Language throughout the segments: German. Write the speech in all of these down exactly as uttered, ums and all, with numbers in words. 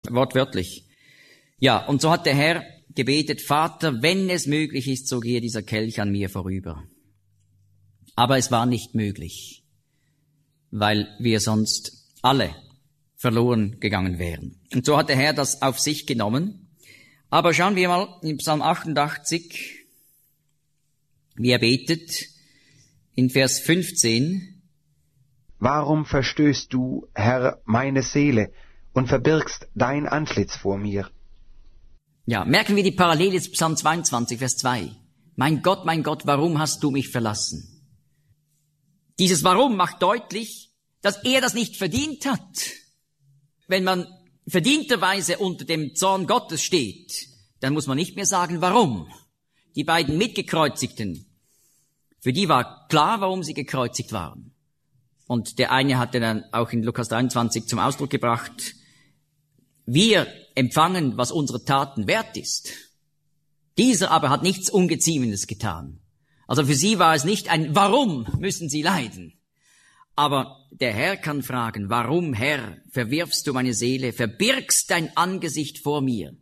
wortwörtlich. Ja, und so hat der Herr gebetet, Vater, wenn es möglich ist, so gehe dieser Kelch an mir vorüber. Aber es war nicht möglich, weil wir sonst alle verloren gegangen wären. Und so hat der Herr das auf sich genommen. Aber schauen wir mal in Psalm achtundachtzig, wie er betet, in Vers fünfzehn. Warum verstößt du, Herr, meine Seele und verbirgst dein Antlitz vor mir? Ja, merken wir die Parallele zu Psalm zweiundzwanzig, Vers zwei. Mein Gott, mein Gott, warum hast du mich verlassen? Dieses Warum macht deutlich, dass er das nicht verdient hat. Wenn man verdienterweise unter dem Zorn Gottes steht, dann muss man nicht mehr sagen, warum. Die beiden Mitgekreuzigten, für die war klar, warum sie gekreuzigt waren. Und der eine hatte dann auch in Lukas dreiundzwanzig zum Ausdruck gebracht, wir empfangen, was unsere Taten wert ist. Dieser aber hat nichts Ungeziemendes getan. Also für sie war es nicht ein Warum müssen sie leiden. Aber der Herr kann fragen, warum, Herr, verwirfst du meine Seele, verbirgst dein Angesicht vor mir?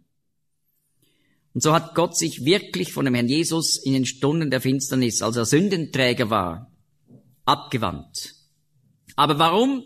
Und so hat Gott sich wirklich von dem Herrn Jesus in den Stunden der Finsternis, als er Sündenträger war, abgewandt. Aber warum?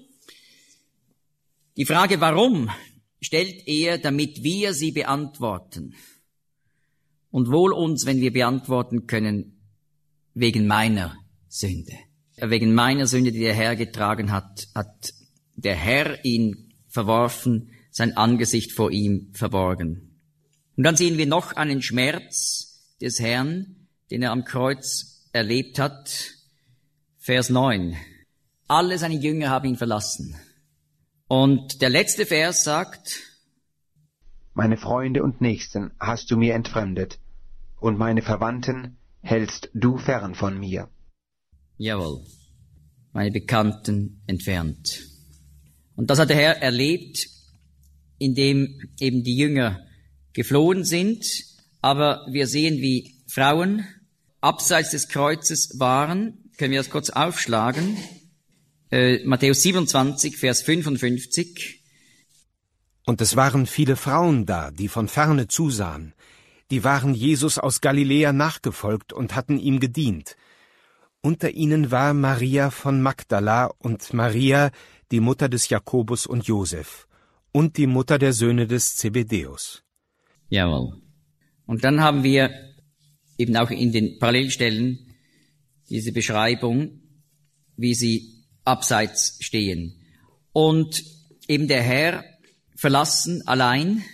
Die Frage warum stellt er, damit wir sie beantworten. Und wohl uns, wenn wir beantworten können, wegen meiner Sünde. Wegen meiner Sünde, die der Herr getragen hat, hat der Herr ihn verworfen, sein Angesicht vor ihm verborgen. Und dann sehen wir noch einen Schmerz des Herrn, den er am Kreuz erlebt hat. Vers neun. Alle seine Jünger haben ihn verlassen. Und der letzte Vers sagt, meine Freunde und Nächsten hast du mir entfremdet, und meine Verwandten hältst du fern von mir. Jawohl, meine Bekannten entfernt. Und das hat der Herr erlebt, indem eben die Jünger geflohen sind, aber wir sehen, wie Frauen abseits des Kreuzes waren. Können wir das kurz aufschlagen? Äh, Matthäus siebenundzwanzig, Vers fünfundfünfzig. Und es waren viele Frauen da, die von ferne zusahen. Die waren Jesus aus Galiläa nachgefolgt und hatten ihm gedient. Unter ihnen war Maria von Magdala und Maria, die Mutter des Jakobus und Josef, und die Mutter der Söhne des Zebedäus. Jawohl. Und dann haben wir eben auch in den Parallelstellen diese Beschreibung, wie sie abseits stehen. Und eben der Herr verlassen, allein.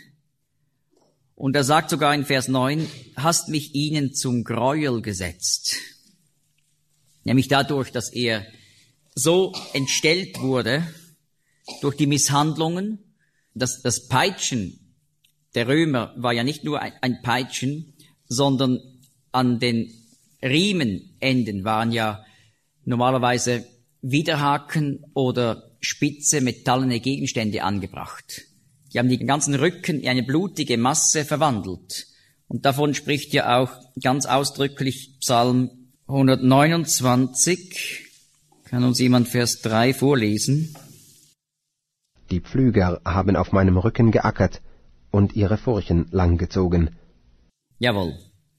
Und er sagt sogar in Vers neun, hast mich ihnen zum Gräuel gesetzt. Nämlich dadurch, dass er so entstellt wurde durch die Misshandlungen. Das, das Peitschen der Römer war ja nicht nur ein, ein Peitschen, sondern an den Riemenenden waren ja normalerweise Widerhaken oder spitze metallene Gegenstände angebracht. Die haben den ganzen Rücken in eine blutige Masse verwandelt. Und davon spricht ja auch ganz ausdrücklich Psalm hundertneunundzwanzig. Kann uns jemand Vers drei vorlesen? Die Pflüger haben auf meinem Rücken geackert und ihre Furchen langgezogen. Jawohl.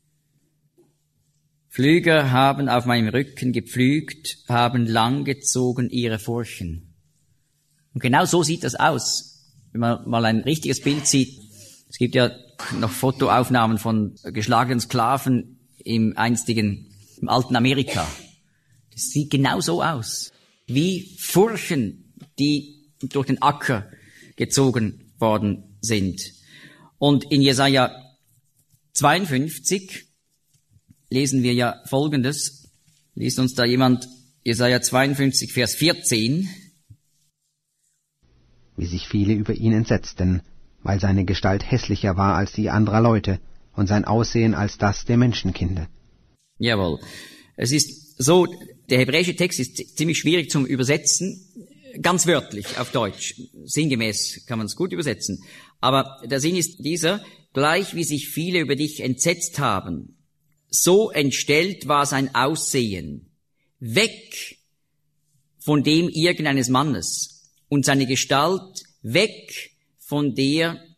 Pflüger haben auf meinem Rücken gepflügt, haben langgezogen ihre Furchen. Und genau so sieht das aus, wenn man mal ein richtiges Bild sieht. Es gibt ja noch Fotoaufnahmen von geschlagenen Sklaven im einstigen, im alten Amerika. Das sieht genau so aus. Wie Furchen, die durch den Acker gezogen worden sind. Und in Jesaja zweiundfünfzig lesen wir ja Folgendes. Liest uns da jemand Jesaja zweiundfünfzig, Vers vierzehn. Wie sich viele über ihn entsetzten, weil seine Gestalt hässlicher war als die anderer Leute und sein Aussehen als das der Menschenkinder. Jawohl. Es ist so, der hebräische Text ist ziemlich schwierig zum Übersetzen, ganz wörtlich auf Deutsch. Sinngemäß kann man es gut übersetzen. Aber der Sinn ist dieser, gleich wie sich viele über dich entsetzt haben, so entstellt war sein Aussehen, weg von dem irgendeines Mannes und seine Gestalt weg von der